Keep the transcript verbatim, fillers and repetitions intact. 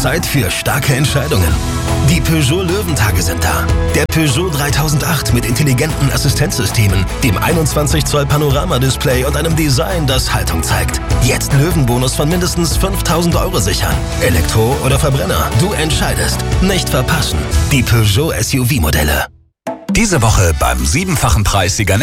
Zeit für starke Entscheidungen. Die Peugeot Löwentage sind da. Der Peugeot dreitausendacht mit intelligenten Assistenzsystemen, dem einundzwanzig Zoll Panoramadisplay und einem Design, das Haltung zeigt. Jetzt Löwenbonus von mindestens fünftausend Euro sichern. Elektro oder Verbrenner, du entscheidest. Nicht verpassen. Die Peugeot S U V-Modelle. Diese Woche beim siebenfachen Preissieger